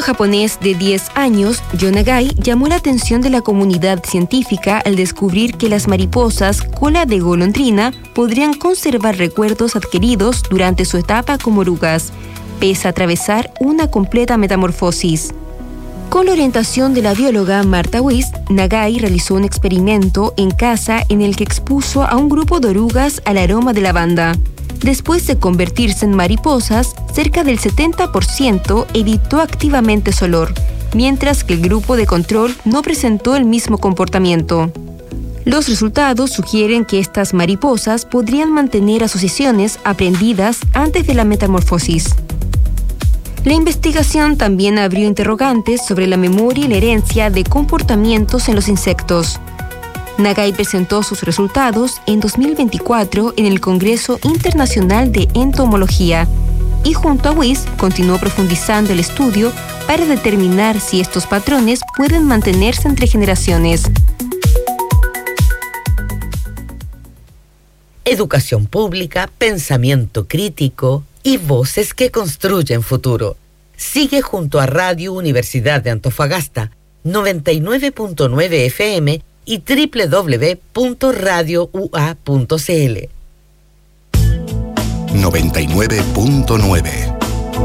japonés de 10 años, Yo Nagai, llamó la atención de la comunidad científica al descubrir que las mariposas cola de golondrina podrían conservar recuerdos adquiridos durante su etapa como orugas, pese a atravesar una completa metamorfosis. Con la orientación de la bióloga Marta Wyss, Nagai realizó un experimento en casa en el que expuso a un grupo de orugas al aroma de lavanda. Después de convertirse en mariposas, cerca del 70% evitó activamente su olor, mientras que el grupo de control no presentó el mismo comportamiento. Los resultados sugieren que estas mariposas podrían mantener asociaciones aprendidas antes de la metamorfosis. La investigación también abrió interrogantes sobre la memoria y la herencia de comportamientos en los insectos. Nagai presentó sus resultados en 2024 en el Congreso Internacional de Entomología y junto a Wyss continuó profundizando el estudio para determinar si estos patrones pueden mantenerse entre generaciones. Educación pública, pensamiento crítico y voces que construyen futuro. Sigue junto a Radio Universidad de Antofagasta, 99.9 FM y www.radioua.cl. 99.9